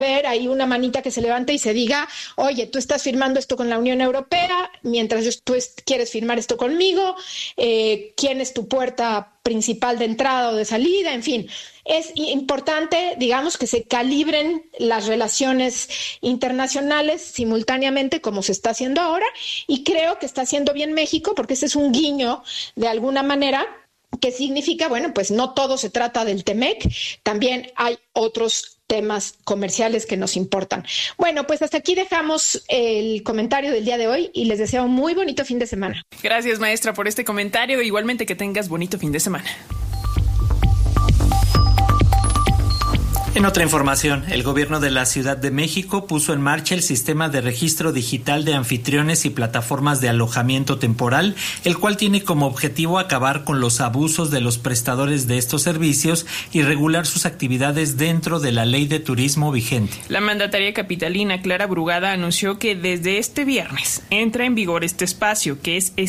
haber ahí una manita que se levante y se diga, oye, tú estás firmando esto con la Unión Europea, mientras tú quieres firmar esto conmigo, ¿quién es tu puerta principal de entrada o de salida? En fin, es importante, digamos, que se calibren las relaciones internacionales simultáneamente como se está haciendo ahora, y creo que está haciendo bien México, porque ese es un guiño de alguna manera que significa, bueno, pues no todo se trata del TEMEC, también hay otros temas comerciales que nos importan. Bueno, pues hasta aquí dejamos el comentario del día de hoy y les deseo un muy bonito fin de semana. Gracias, maestra, por este comentario. Igualmente que tengas bonito fin de semana. En otra información, el gobierno de la Ciudad de México puso en marcha el sistema de registro digital de anfitriones y plataformas de alojamiento temporal, el cual tiene como objetivo acabar con los abusos de los prestadores de estos servicios y regular sus actividades dentro de la ley de turismo vigente. La mandataria capitalina Clara Brugada anunció que desde este viernes entra en vigor este espacio, que es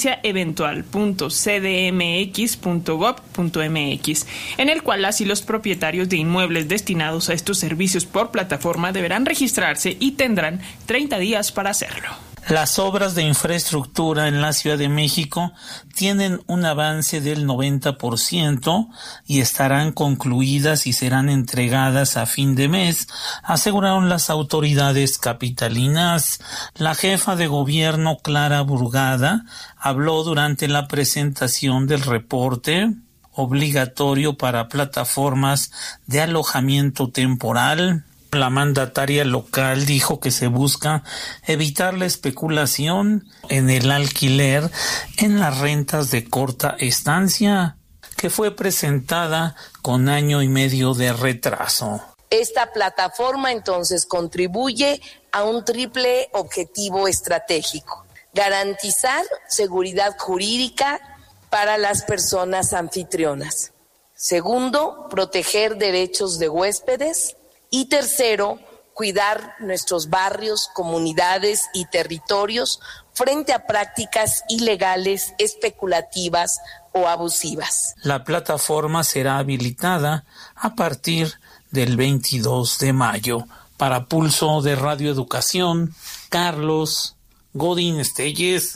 estanciaeventual.cdmx.gov.mx, en el cual las y los propietarios de inmuebles destinados a estos servicios por plataforma deberán registrarse y tendrán 30 días para hacerlo. Las obras de infraestructura en la Ciudad de México tienen un avance del 90% y estarán concluidas y serán entregadas a fin de mes, aseguraron las autoridades capitalinas. La jefa de gobierno, Clara Brugada, habló durante la presentación del reporte obligatorio para plataformas de alojamiento temporal. La mandataria local dijo que se busca evitar la especulación en el alquiler en las rentas de corta estancia, que fue presentada con 1.5 años de retraso. Esta plataforma entonces contribuye a un triple objetivo estratégico: garantizar seguridad jurídica para las personas anfitrionas. Segundo, proteger derechos de huéspedes. Y tercero, cuidar nuestros barrios, comunidades y territorios frente a prácticas ilegales, especulativas o abusivas. La plataforma será habilitada a partir del 22 de mayo. Para Pulso de Radio Educación, Carlos Godín Estelles.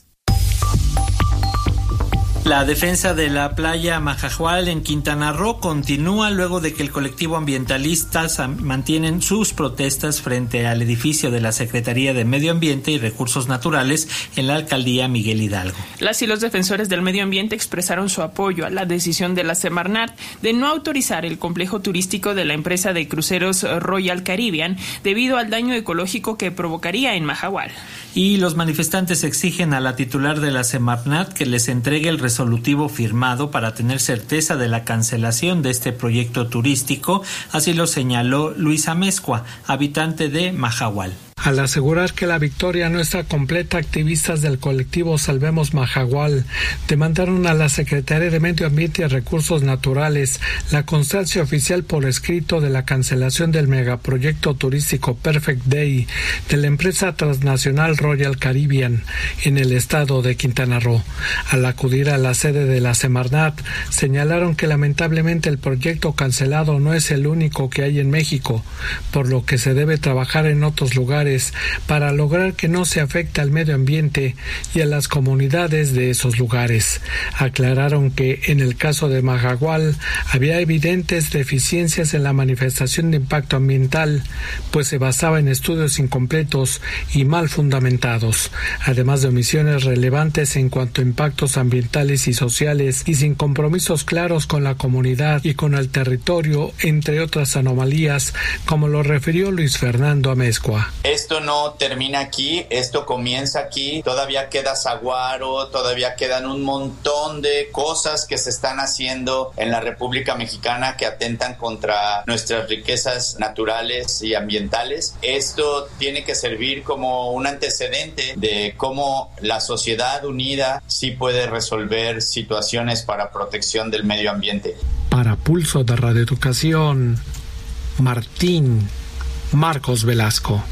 La defensa de la playa Majahual en Quintana Roo continúa luego de que el colectivo ambientalistas mantienen sus protestas frente al edificio de la Secretaría de Medio Ambiente y Recursos Naturales en la alcaldía Miguel Hidalgo. Las y los defensores del medio ambiente expresaron su apoyo a la decisión de la Semarnat de no autorizar el complejo turístico de la empresa de cruceros Royal Caribbean debido al daño ecológico que provocaría en Majahual. Y los manifestantes exigen a la titular de la Semarnat que les entregue el resolutivo firmado para tener certeza de la cancelación de este proyecto turístico, así lo señaló Luis Amezcua, habitante de Majahual. Al asegurar que la victoria no está completa, activistas del colectivo Salvemos Majahual demandaron a la Secretaría de Medio Ambiente y Recursos Naturales la constancia oficial por escrito de la cancelación del megaproyecto turístico Perfect Day de la empresa transnacional Royal Caribbean en el estado de Quintana Roo. Al acudir a la sede de la Semarnat, señalaron que lamentablemente el proyecto cancelado no es el único que hay en México, por lo que se debe trabajar en otros lugares para lograr que no se afecte al medio ambiente y a las comunidades de esos lugares. Aclararon que en el caso de Majahual había evidentes deficiencias en la manifestación de impacto ambiental, pues se basaba en estudios incompletos y mal fundamentados, además de omisiones relevantes en cuanto a impactos ambientales y sociales y sin compromisos claros con la comunidad y con el territorio, entre otras anomalías, como lo refirió Luis Fernando Amezcua. Esto no termina aquí, esto comienza aquí, todavía queda saguaro, todavía quedan un montón de cosas que se están haciendo en la República Mexicana que atentan contra nuestras riquezas naturales y ambientales. Esto tiene que servir como un antecedente de cómo la sociedad unida sí puede resolver situaciones para protección del medio ambiente. Para Pulso de Radio Educación, Marcos Velasco.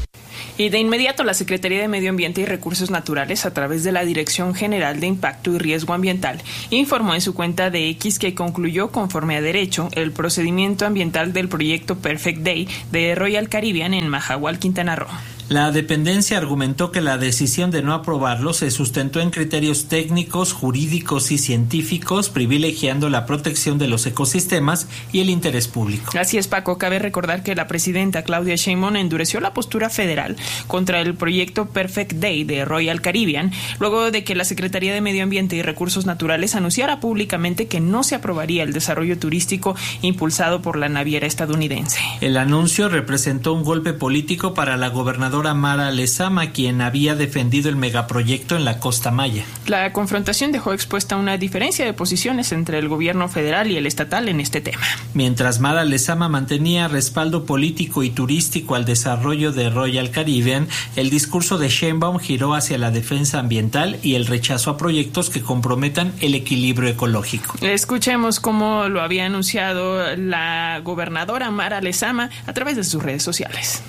Y de inmediato la Secretaría de Medio Ambiente y Recursos Naturales, a través de la Dirección General de Impacto y Riesgo Ambiental, informó en su cuenta de X que concluyó conforme a derecho el procedimiento ambiental del proyecto Perfect Day de Royal Caribbean en Mahahual, Quintana Roo. La dependencia argumentó que la decisión de no aprobarlo se sustentó en criterios técnicos, jurídicos y científicos, privilegiando la protección de los ecosistemas y el interés público. Así es, Paco. Cabe recordar que la presidenta Claudia Sheinbaum endureció la postura federal contra el proyecto Perfect Day de Royal Caribbean, luego de que la Secretaría de Medio Ambiente y Recursos Naturales anunciara públicamente que no se aprobaría el desarrollo turístico impulsado por la naviera estadounidense. El anuncio representó un golpe político para la gobernadora Mara Lezama, quien había defendido el megaproyecto en la Costa Maya. La confrontación dejó expuesta una diferencia de posiciones entre el gobierno federal y el estatal en este tema. Mientras Mara Lezama mantenía respaldo político y turístico al desarrollo de Royal Caribbean, el discurso de Sheinbaum giró hacia la defensa ambiental y el rechazo a proyectos que comprometan el equilibrio ecológico. Escuchemos cómo lo había anunciado la gobernadora Mara Lezama a través de sus redes sociales.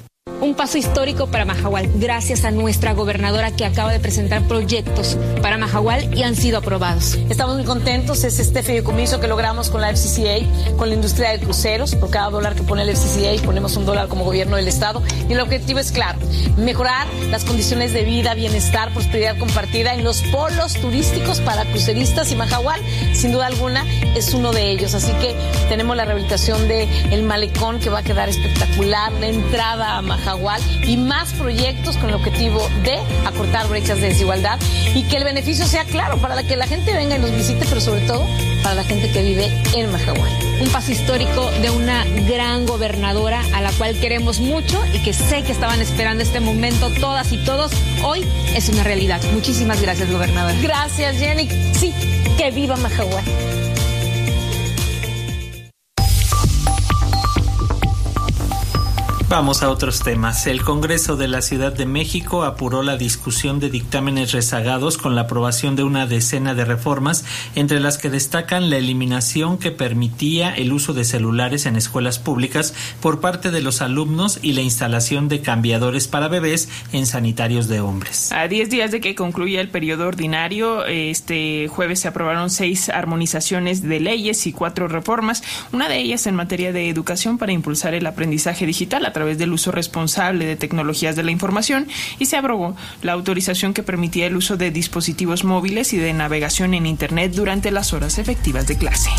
Un paso histórico para Mahahual, gracias a nuestra gobernadora que acaba de presentar proyectos para Mahahual y han sido aprobados. Estamos muy contentos, es este fideicomiso que logramos con la FCCA, con la industria de cruceros. Por cada dólar que pone el FCCA ponemos $1 como gobierno del estado y el objetivo es claro, mejorar las condiciones de vida, bienestar, prosperidad compartida en los polos turísticos para cruceristas y Mahahual, sin duda alguna, es uno de ellos. Así que tenemos la rehabilitación del malecón que va a quedar espectacular, la entrada a Mahahual y más proyectos con el objetivo de acortar brechas de desigualdad y que el beneficio sea claro para que la gente venga y nos visite, pero sobre todo para la gente que vive en Mahahual. Un paso histórico de una gran gobernadora a la cual queremos mucho y que sé que estaban esperando este momento todas y todos. Hoy es una realidad. Muchísimas gracias, gobernadora. Gracias, Jenny. Sí, que viva Mahahual. Vamos a otros temas. El Congreso de la Ciudad de México apuró la discusión de dictámenes rezagados con la aprobación de una decena de reformas, entre las que destacan la eliminación que permitía el uso de celulares en escuelas públicas por parte de los alumnos y la instalación de cambiadores para bebés en sanitarios de hombres. A 10 días de que concluya el periodo ordinario, este jueves se aprobaron 6 armonizaciones de leyes y 4 reformas, una de ellas en materia de educación para impulsar el aprendizaje digital a través del uso responsable de tecnologías de la información, y se abrogó la autorización que permitía el uso de dispositivos móviles y de navegación en Internet durante las horas efectivas de clase.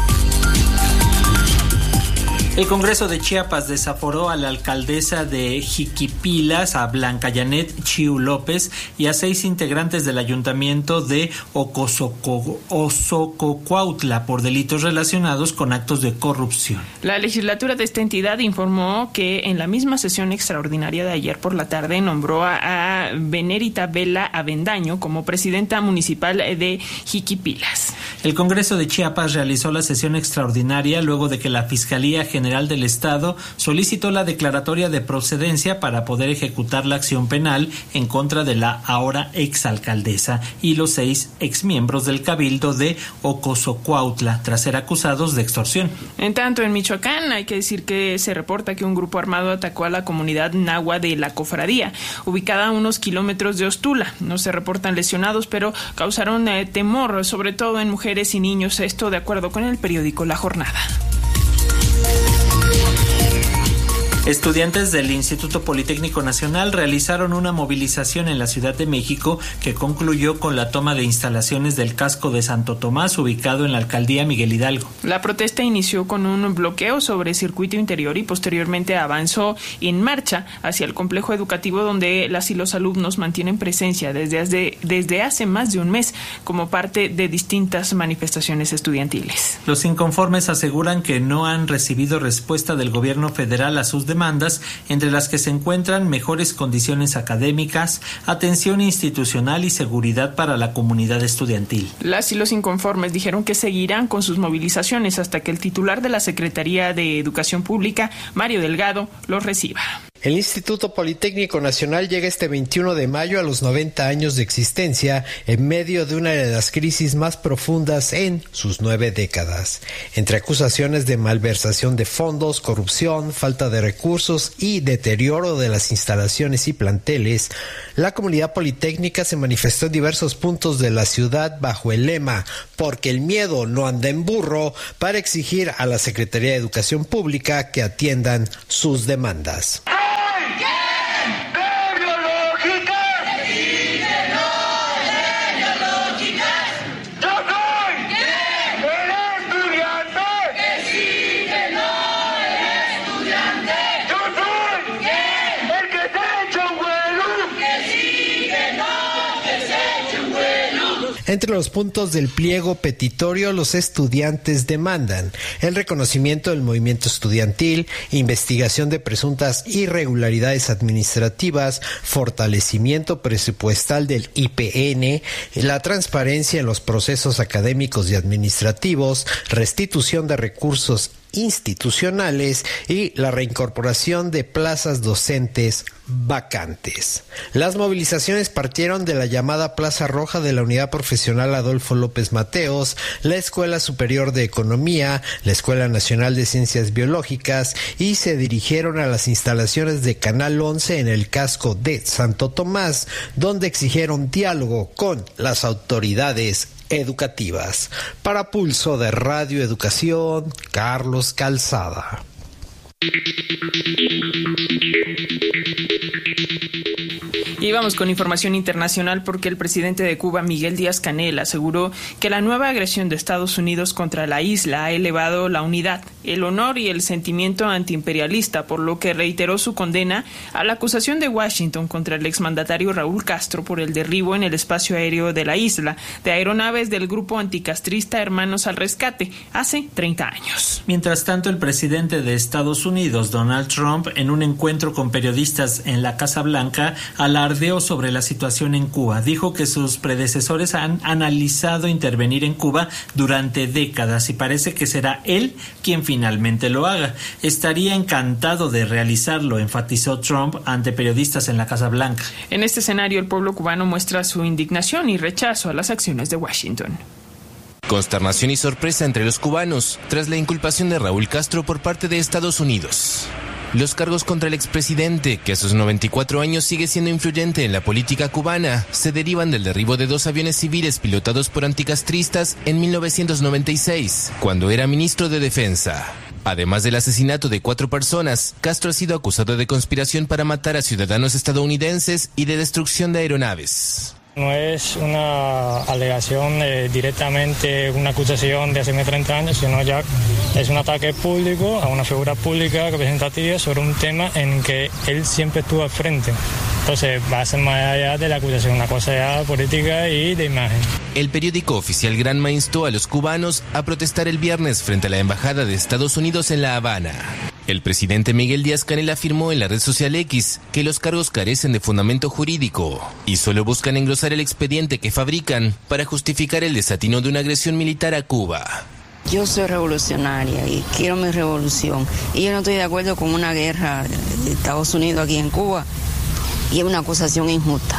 El Congreso de Chiapas desaforó a la alcaldesa de Jiquipilas, a Blanca Janet Chiu López, y a 6 integrantes del ayuntamiento de Osococuautla por delitos relacionados con actos de corrupción. La legislatura de esta entidad informó que en la misma sesión extraordinaria de ayer por la tarde nombró a Benérita Vela Avendaño como presidenta municipal de Jiquipilas. El Congreso de Chiapas realizó la sesión extraordinaria luego de que la Fiscalía General del Estado solicitó la declaratoria de procedencia para poder ejecutar la acción penal en contra de la ahora exalcaldesa y los 6 exmiembros del Cabildo de Ocosocuautla tras ser acusados de extorsión. En tanto, en Michoacán hay que decir que se reporta que un grupo armado atacó a la comunidad nahua de La Cofradía, ubicada a unos kilómetros de Ostula. No se reportan lesionados, pero causaron temor, sobre todo en mujeres y niños, esto de acuerdo con el periódico La Jornada. Estudiantes del Instituto Politécnico Nacional realizaron una movilización en la Ciudad de México que concluyó con la toma de instalaciones del casco de Santo Tomás, ubicado en la alcaldía Miguel Hidalgo. La protesta inició con un bloqueo sobre circuito interior y posteriormente avanzó en marcha hacia el complejo educativo donde las y los alumnos mantienen presencia desde hace más de un mes como parte de distintas manifestaciones estudiantiles. Los inconformes aseguran que no han recibido respuesta del gobierno federal a sus demandas, entre las que se encuentran mejores condiciones académicas, atención institucional y seguridad para la comunidad estudiantil. Las y los inconformes dijeron que seguirán con sus movilizaciones hasta que el titular de la Secretaría de Educación Pública, Mario Delgado, los reciba. El Instituto Politécnico Nacional llega este 21 de mayo a los 90 años de existencia en medio de una de las crisis más profundas en sus 9 décadas. Entre acusaciones de malversación de fondos, corrupción, falta de recursos y deterioro de las instalaciones y planteles, la comunidad politécnica se manifestó en diversos puntos de la ciudad bajo el lema "Porque el miedo no anda en burro", para exigir a la Secretaría de Educación Pública que atiendan sus demandas. Entre los puntos del pliego petitorio, los estudiantes demandan el reconocimiento del movimiento estudiantil, investigación de presuntas irregularidades administrativas, fortalecimiento presupuestal del IPN, la transparencia en los procesos académicos y administrativos, restitución de recursos institucionales y la reincorporación de plazas docentes vacantes. Las movilizaciones partieron de la llamada Plaza Roja de la Unidad Profesional Adolfo López Mateos, la Escuela Superior de Economía, la Escuela Nacional de Ciencias Biológicas y se dirigieron a las instalaciones de Canal 11 en el casco de Santo Tomás, donde exigieron diálogo con las autoridades educativas. Para Pulso de Radio Educación, Carlos Calzada. Y vamos con información internacional porque el presidente de Cuba, Miguel Díaz-Canel, aseguró que la nueva agresión de Estados Unidos contra la isla ha elevado la unidad, el honor y el sentimiento antiimperialista, por lo que reiteró su condena a la acusación de Washington contra el exmandatario Raúl Castro por el derribo en el espacio aéreo de la isla de aeronaves del grupo anticastrista Hermanos al Rescate hace 30 años. Mientras tanto, el presidente de Estados Unidos, Donald Trump, en un encuentro con periodistas en la Casa Blanca, alardeó sobre la situación en Cuba. Dijo que sus predecesores han analizado intervenir en Cuba durante décadas y parece que será él quien finalmente lo haga. Estaría encantado de realizarlo, enfatizó Trump ante periodistas en la Casa Blanca. En este escenario, el pueblo cubano muestra su indignación y rechazo a las acciones de Washington. Consternación y sorpresa entre los cubanos tras la inculpación de Raúl Castro por parte de Estados Unidos. Los cargos contra el expresidente, que a sus 94 años sigue siendo influyente en la política cubana, se derivan del derribo de 2 aviones civiles pilotados por anticastristas en 1996, cuando era ministro de Defensa. Además del asesinato de 4 personas, Castro ha sido acusado de conspiración para matar a ciudadanos estadounidenses y de destrucción de aeronaves. No es una alegación directamente, una acusación de hace 30 años, sino ya es un ataque público a una figura pública representativa sobre un tema en que él siempre estuvo al frente. Entonces va a ser más allá de la acusación, una cosa ya política y de imagen. El periódico oficial Granma instó a los cubanos a protestar el viernes frente a la Embajada de Estados Unidos en La Habana. El presidente Miguel Díaz-Canel afirmó en la red social X que los cargos carecen de fundamento jurídico y solo buscan engrosar el expediente que fabrican para justificar el desatino de una agresión militar a Cuba. Yo soy revolucionaria y quiero mi revolución. Y yo no estoy de acuerdo con una guerra de Estados Unidos aquí en Cuba. Y es una acusación injusta.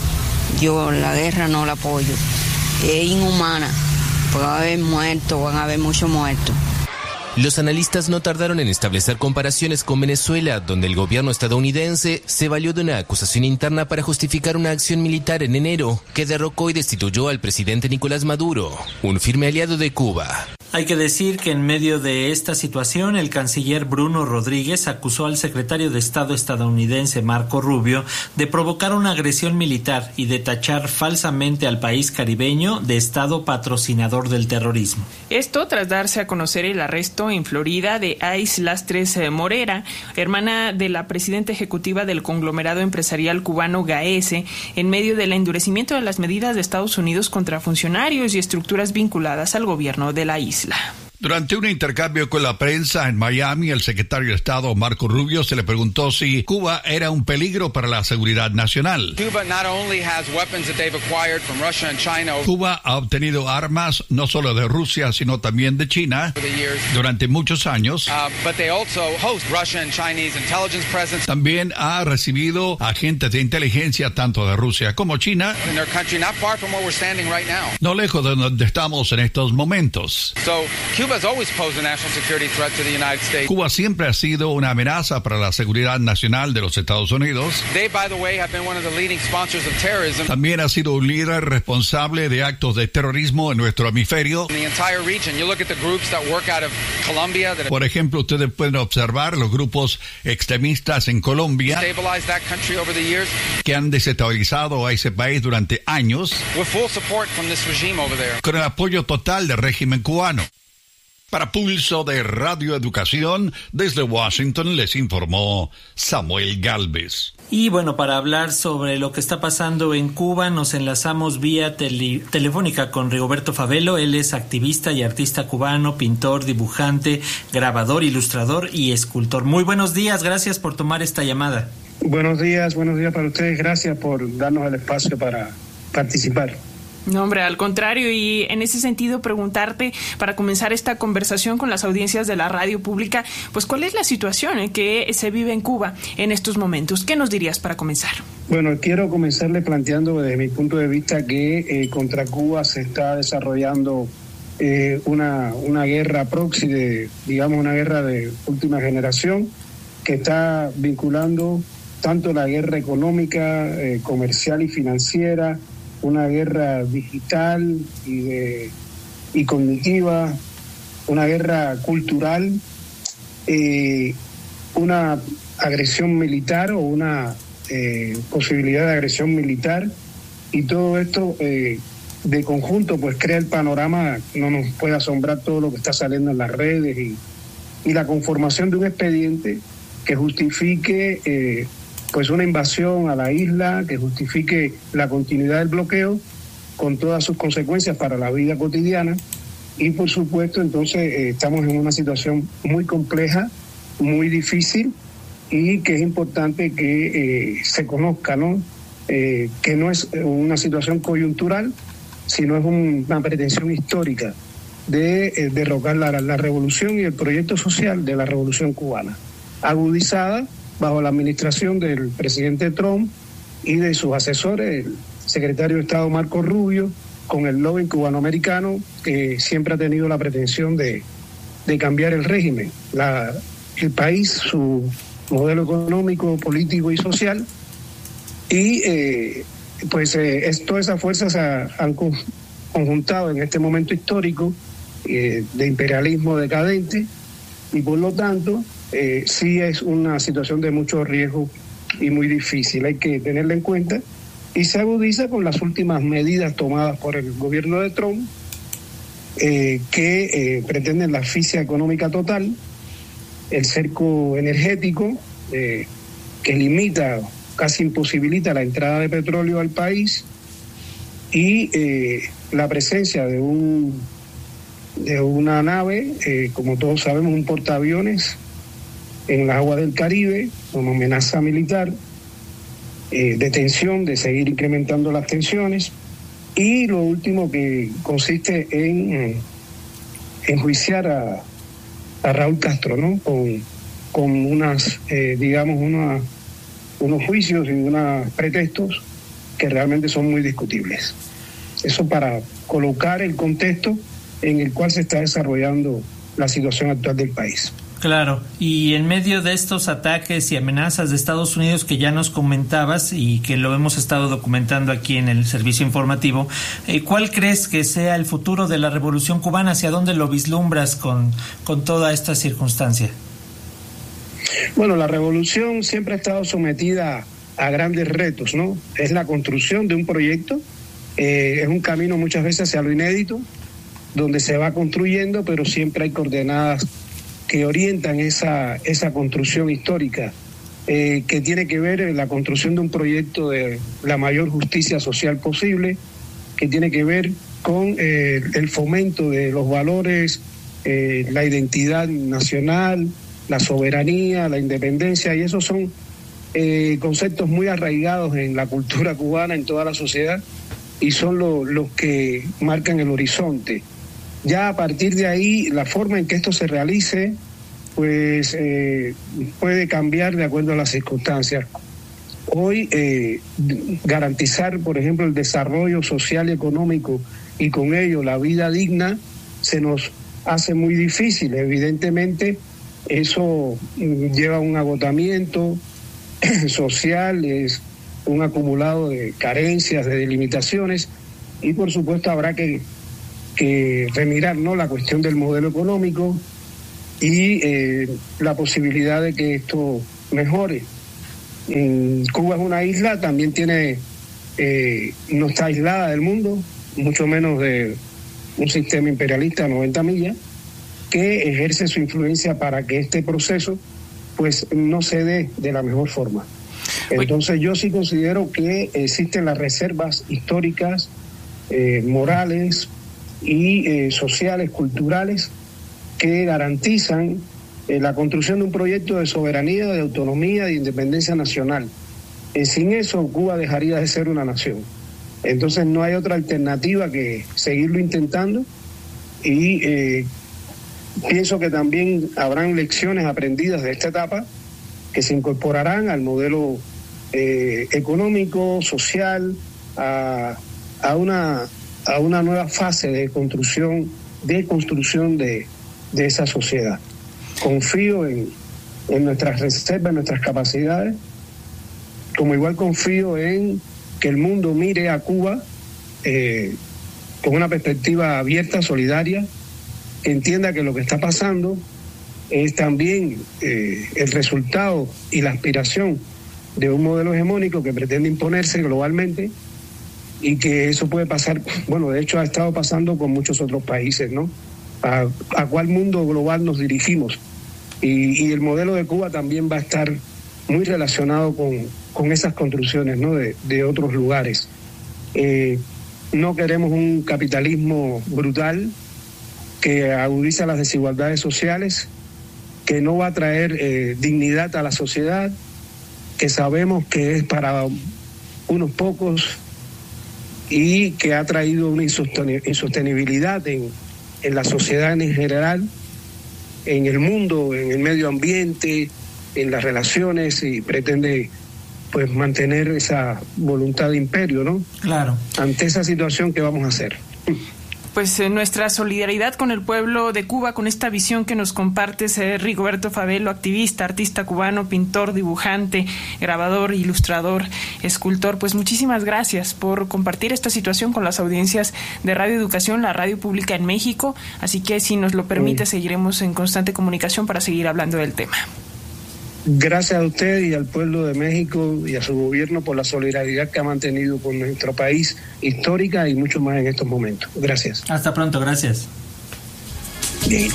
Yo la guerra no la apoyo. Es inhumana. Porque va a haber muertos, van a haber muchos muertos. Los analistas no tardaron en establecer comparaciones con Venezuela, donde el gobierno estadounidense se valió de una acusación interna para justificar una acción militar en enero que derrocó y destituyó al presidente Nicolás Maduro, un firme aliado de Cuba. Hay que decir que en medio de esta situación, el canciller Bruno Rodríguez acusó al secretario de Estado estadounidense Marco Rubio de provocar una agresión militar y de tachar falsamente al país caribeño de Estado patrocinador del terrorismo. Esto tras darse a conocer el arresto en Florida de Ais Lastres Morera, hermana de la presidenta ejecutiva del conglomerado empresarial cubano Gaese, en medio del endurecimiento de las medidas de Estados Unidos contra funcionarios y estructuras vinculadas al gobierno de la isla. Durante un intercambio con la prensa en Miami, el secretario de Estado Marco Rubio se le preguntó si Cuba era un peligro para la seguridad nacional. Cuba ha obtenido armas no solo de Rusia, sino también de China durante muchos años. También ha recibido agentes de inteligencia tanto de Rusia como China, no lejos de donde estamos en estos momentos. Cuba siempre ha sido una amenaza para la seguridad nacional de los Estados Unidos. También ha sido un líder responsable de actos de terrorismo en nuestro hemisferio. Por ejemplo, ustedes pueden observar los grupos extremistas en Colombia que han desestabilizado a ese país durante años con el apoyo total del régimen cubano. Para Pulso de Radio Educación, desde Washington les informó Samuel Gálvez. Y bueno, para hablar sobre lo que está pasando en Cuba, nos enlazamos vía telefónica con Rigoberto Favelo. Él es activista y artista cubano, pintor, dibujante, grabador, ilustrador y escultor. Muy buenos días, gracias por tomar esta llamada. Buenos días para ustedes, gracias por darnos el espacio para participar. No, hombre, al contrario, y en ese sentido preguntarte, para comenzar esta conversación con las audiencias de la radio pública, pues ¿cuál es la situación que se vive en Cuba en estos momentos? ¿Qué nos dirías para comenzar? Bueno, quiero comenzarle planteando desde mi punto de vista que contra Cuba se está desarrollando una guerra proxy, una guerra de última generación, que está vinculando tanto la guerra económica, comercial y financiera, una guerra digital y cognitiva, una guerra cultural, una agresión militar o una posibilidad de agresión militar, y todo esto de conjunto pues crea el panorama. No nos puede asombrar todo lo que está saliendo en las redes y la conformación de un expediente que justifique pues una invasión a la isla, que justifique la continuidad del bloqueo con todas sus consecuencias para la vida cotidiana. Y por supuesto entonces estamos en una situación muy compleja, muy difícil, y que es importante que se conozca, ¿no? Que no es una situación coyuntural, sino es una pretensión histórica de derrocar la revolución y el proyecto social de la revolución cubana, agudizada bajo la administración del presidente Trump y de sus asesores, el secretario de Estado Marco Rubio, con el lobby cubanoamericano, que siempre ha tenido la pretensión de cambiar el régimen, el país, su modelo económico, político y social. Y todas esas fuerzas se han conjuntado en este momento histórico de imperialismo decadente, y por lo tanto sí es una situación de mucho riesgo y muy difícil. Hay que tenerla en cuenta, y se agudiza con las últimas medidas tomadas por el gobierno de Trump, que pretenden la asfixia económica total, el cerco energético, que limita, casi imposibilita la entrada de petróleo al país, y la presencia de una nave, como todos sabemos, un portaaviones en las aguas del Caribe, como amenaza militar, de tensión, de seguir incrementando las tensiones. Y lo último, que consiste en enjuiciar a Raúl Castro, ¿no? Con unos juicios y unos pretextos que realmente son muy discutibles. Eso para colocar el contexto en el cual se está desarrollando la situación actual del país. Claro, y en medio de estos ataques y amenazas de Estados Unidos que ya nos comentabas y que lo hemos estado documentando aquí en el servicio informativo, ¿cuál crees que sea el futuro de la Revolución Cubana? ¿Hacia dónde lo vislumbras con toda esta circunstancia? Bueno, la revolución siempre ha estado sometida a grandes retos, ¿no? Es la construcción de un proyecto, es un camino muchas veces hacia lo inédito, donde se va construyendo, pero siempre hay coordenadas que orientan esa construcción histórica, que tiene que ver en la construcción de un proyecto de la mayor justicia social posible, que tiene que ver con el fomento de los valores la identidad nacional, la soberanía, la independencia, y esos son conceptos muy arraigados en la cultura cubana, en toda la sociedad, y son los que marcan el horizonte. Ya a partir de ahí, la forma en que esto se realice, pues puede cambiar de acuerdo a las circunstancias. Hoy garantizar, por ejemplo, el desarrollo social y económico y con ello la vida digna se nos hace muy difícil. Evidentemente eso lleva a un agotamiento social, es un acumulado de carencias, de delimitaciones, y por supuesto habrá que remirar, ¿no?, la cuestión del modelo económico y la posibilidad de que esto mejore. Cuba es una isla, también tiene, no está aislada del mundo, mucho menos de un sistema imperialista a 90 millas, que ejerce su influencia para que este proceso pues no se dé de la mejor forma. Entonces yo sí considero que existen las reservas históricas, morales y sociales, culturales, que garantizan la construcción de un proyecto de soberanía, de autonomía, de independencia nacional. Sin eso Cuba dejaría de ser una nación. Entonces no hay otra alternativa que seguirlo intentando, y pienso que también habrán lecciones aprendidas de esta etapa que se incorporarán al modelo económico, social, a una nueva fase de construcción de esa sociedad. Confío en nuestras reservas, en nuestras capacidades, como igual confío en que el mundo mire a Cuba con una perspectiva abierta, solidaria, que entienda que lo que está pasando es también el resultado y la aspiración de un modelo hegemónico que pretende imponerse globalmente, y que eso puede pasar, bueno, de hecho ha estado pasando con muchos otros países, ¿no? ¿A cuál mundo global nos dirigimos? Y el modelo de Cuba también va a estar muy relacionado con esas construcciones, ¿no?, de otros lugares. No queremos un capitalismo brutal que agudiza las desigualdades sociales, que no va a traer dignidad a la sociedad, que sabemos que es para unos pocos y que ha traído una insostenibilidad en la sociedad en general, en el mundo, en el medio ambiente, en las relaciones, y pretende pues mantener esa voluntad de imperio, ¿no? Claro. Ante esa situación, ¿qué vamos a hacer? Pues nuestra solidaridad con el pueblo de Cuba, con esta visión que nos compartes, Rigoberto Fabelo, activista, artista cubano, pintor, dibujante, grabador, ilustrador, escultor. Pues muchísimas gracias por compartir esta situación con las audiencias de Radio Educación, la radio pública en México. Así que, si nos lo permite, seguiremos en constante comunicación para seguir hablando del tema. Gracias a usted y al pueblo de México y a su gobierno por la solidaridad que ha mantenido con nuestro país, histórica y mucho más en estos momentos. Gracias. Hasta pronto, gracias. Bien.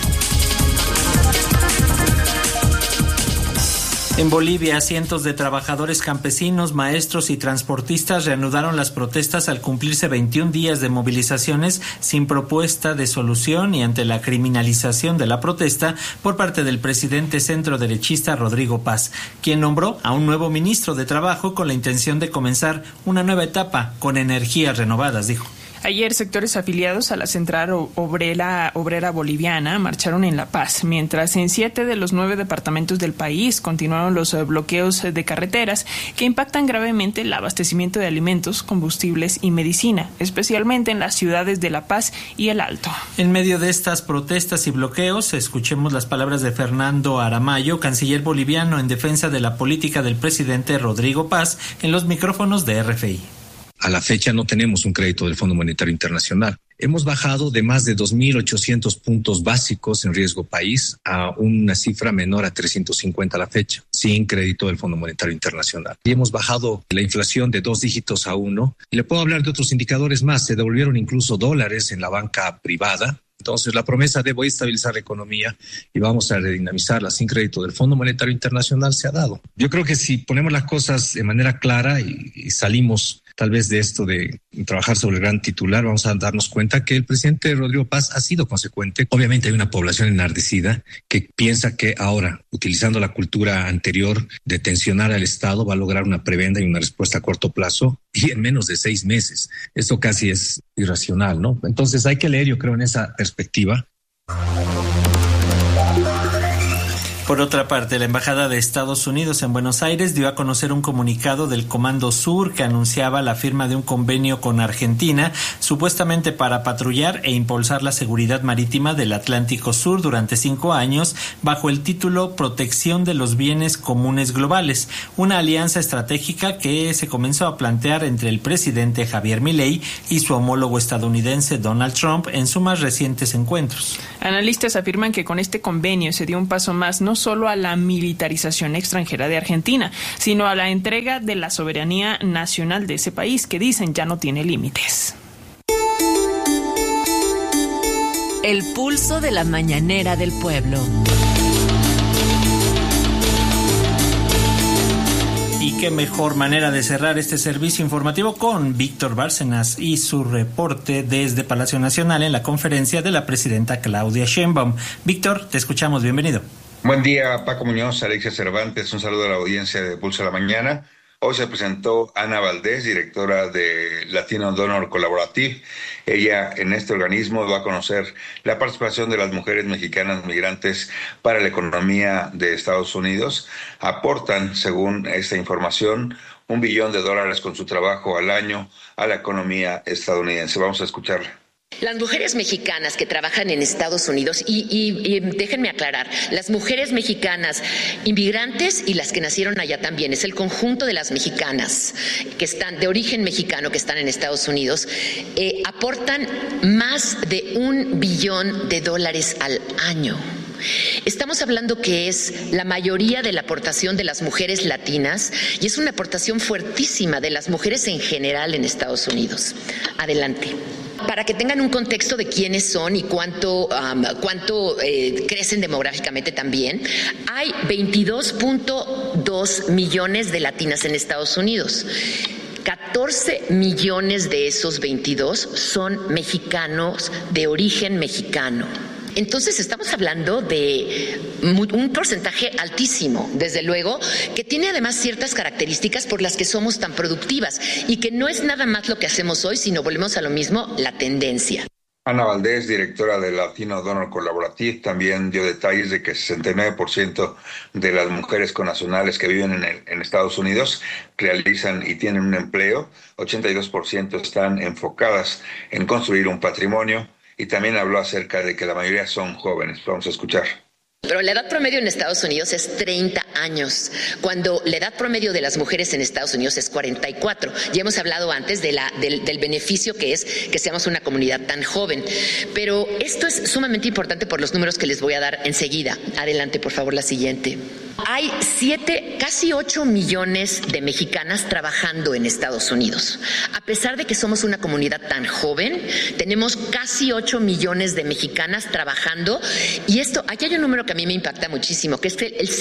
En Bolivia, cientos de trabajadores campesinos, maestros y transportistas reanudaron las protestas al cumplirse 21 días de movilizaciones sin propuesta de solución y ante la criminalización de la protesta por parte del presidente centroderechista Rodrigo Paz, quien nombró a un nuevo ministro de Trabajo con la intención de comenzar una nueva etapa con energías renovadas, dijo. Ayer, sectores afiliados a la Central Obrera Boliviana marcharon en La Paz, mientras en 7 de los 9 departamentos del país continuaron los bloqueos de carreteras que impactan gravemente el abastecimiento de alimentos, combustibles y medicina, especialmente en las ciudades de La Paz y El Alto. En medio de estas protestas y bloqueos, escuchemos las palabras de Fernando Aramayo, canciller boliviano en defensa de la política del presidente Rodrigo Paz, en los micrófonos de RFI. A la fecha no tenemos un crédito del Fondo Monetario Internacional. Hemos bajado de más de 2.800 puntos básicos en riesgo país a una cifra menor a 350 a la fecha, sin crédito del Fondo Monetario Internacional. Y hemos bajado la inflación de 2 dígitos a 1. Y le puedo hablar de otros indicadores más. Se devolvieron incluso dólares en la banca privada. Entonces, la promesa de voy a estabilizar la economía y vamos a redinamizarla sin crédito del Fondo Monetario Internacional se ha dado. Yo creo que si ponemos las cosas de manera clara y salimos tal vez de esto de trabajar sobre el gran titular, vamos a darnos cuenta que el presidente Rodrigo Paz ha sido consecuente. Obviamente hay una población enardecida que piensa que ahora, utilizando la cultura anterior de tensionar al Estado, va a lograr una prebenda y una respuesta a corto plazo y en menos de 6 meses. Esto casi es irracional, ¿no? Entonces hay que leer, yo creo, en esa perspectiva. Por otra parte, la Embajada de Estados Unidos en Buenos Aires dio a conocer un comunicado del Comando Sur que anunciaba la firma de un convenio con Argentina, supuestamente para patrullar e impulsar la seguridad marítima del Atlántico Sur durante 5 años, bajo el título Protección de los Bienes Comunes Globales, una alianza estratégica que se comenzó a plantear entre el presidente Javier Milei y su homólogo estadounidense Donald Trump en sus más recientes encuentros. Analistas afirman que con este convenio se dio un paso más no solo a la militarización extranjera de Argentina, sino a la entrega de la soberanía nacional de ese país, que dicen ya no tiene límites. El pulso de la mañanera del pueblo. Y qué mejor manera de cerrar este servicio informativo con Víctor Bárcenas y su reporte desde Palacio Nacional en la conferencia de la presidenta Claudia Sheinbaum. Víctor, te escuchamos, bienvenido. Buen día, Paco Muñoz, Alexia Cervantes, un saludo a la audiencia de Pulso de la Mañana. Hoy se presentó Ana Valdés, directora de Latino Donor Collaborative. Ella en este organismo va a conocer la participación de las mujeres mexicanas migrantes para la economía de Estados Unidos. Aportan, según esta información, $1 billón con su trabajo al año a la economía estadounidense. Vamos a escucharla. Las mujeres mexicanas que trabajan en Estados Unidos, y déjenme aclarar, las mujeres mexicanas inmigrantes y las que nacieron allá también, es el conjunto de las mexicanas que están de origen mexicano que están en Estados Unidos, aportan más de $1 billón al año. Estamos hablando que es la mayoría de la aportación de las mujeres latinas y es una aportación fuertísima de las mujeres en general en Estados Unidos. Adelante. Para que tengan un contexto de quiénes son y cuánto crecen demográficamente también, hay 22.2 millones de latinas en Estados Unidos. 14 millones de esos 22 son mexicanos de origen mexicano. Entonces estamos hablando de un porcentaje altísimo, desde luego, que tiene además ciertas características por las que somos tan productivas y que no es nada más lo que hacemos hoy, sino volvemos a lo mismo, la tendencia. Ana Valdés, directora de Latino Donor Collaborative, también dio detalles de que 69% de las mujeres connacionales que viven en Estados Unidos realizan y tienen un empleo, 82% están enfocadas en construir un patrimonio, y también habló acerca de que la mayoría son jóvenes. Vamos a escuchar. Pero la edad promedio en Estados Unidos es 30 años, cuando la edad promedio de las mujeres en Estados Unidos es 44. Ya hemos hablado antes del beneficio que es que seamos una comunidad tan joven. Pero esto es sumamente importante por los números que les voy a dar enseguida. Adelante, por favor, la siguiente. Hay casi 8 millones de mexicanas trabajando en Estados Unidos. A pesar de que somos una comunidad tan joven, tenemos casi 8 millones de mexicanas trabajando. Y esto, aquí hay un número que a mí me impacta muchísimo, que es que el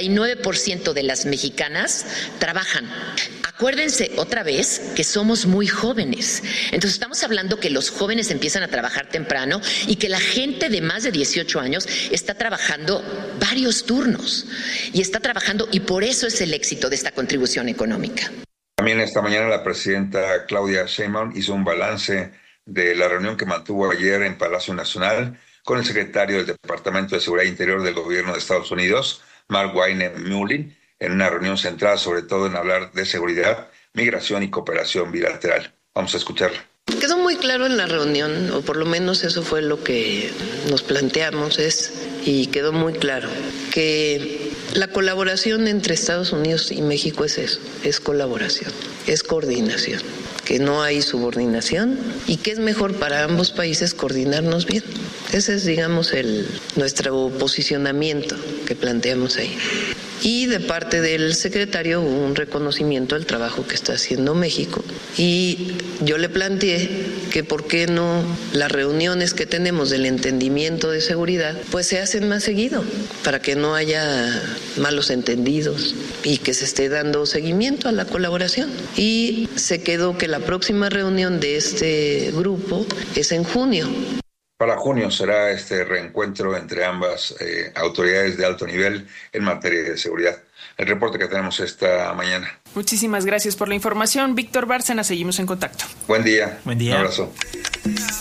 69% de las mexicanas trabajan. Acuérdense otra vez que somos muy jóvenes. Entonces estamos hablando que los jóvenes empiezan a trabajar temprano y que la gente de más de 18 años está trabajando varios turnos y está trabajando, y por eso es el éxito de esta contribución económica. También esta mañana la presidenta Claudia Sheinbaum hizo un balance de la reunión que mantuvo ayer en Palacio Nacional con el secretario del Departamento de Seguridad Interior del Gobierno de Estados Unidos, Mark Wyne-Mullin, en una reunión centrada sobre todo en hablar de seguridad, migración y cooperación bilateral. Vamos a escucharla. Quedó muy claro en la reunión, o por lo menos eso fue lo que nos planteamos, y quedó muy claro que la colaboración entre Estados Unidos y México es eso, es colaboración, es coordinación, que no hay subordinación y que es mejor para ambos países coordinarnos bien. Ese es, digamos, nuestro posicionamiento que planteamos ahí. Y de parte del secretario hubo un reconocimiento del trabajo que está haciendo México. Y yo le planteé que por qué no las reuniones que tenemos del entendimiento de seguridad pues se hacen más seguido, para que no haya malos entendidos y que se esté dando seguimiento a la colaboración. Y se quedó que la próxima reunión de este grupo es en junio. Para junio será este reencuentro entre ambas autoridades de alto nivel en materia de seguridad. El reporte que tenemos esta mañana. Muchísimas gracias por la información. Víctor Bárcena, seguimos en contacto. Buen día. Buen día. Un abrazo.